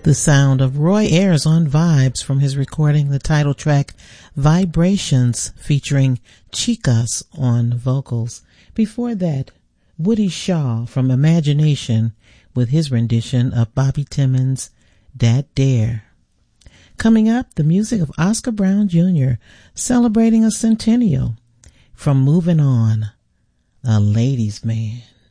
The sound of Roy Ayers on Vibes from his recording, the title track Vibrations, featuring Chicas on vocals. Before that, Woody Shaw from Imagination with his rendition of Bobby Timmons' Dat Dare. Coming up, the music of Oscar Brown Jr. celebrating a centennial from Moving On, A Ladies' Man.